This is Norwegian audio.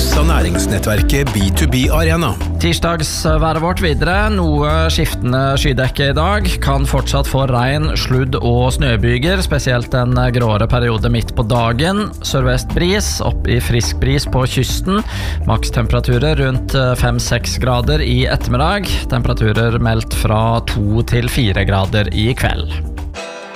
produsert av næringsnettverket B2B Arena. Tirsdagsværet vårt videre, noe skiftende skydekke I dag, kan fortsatt få regn, sludd og snøbyger, spesielt en gråere periode midt på dagen. Sørvest bris, opp I frisk bris på kysten, makstemperaturer rundt 5-6 grader I ettermiddag, temperaturer meldt fra 2 til 4 grader I kveld.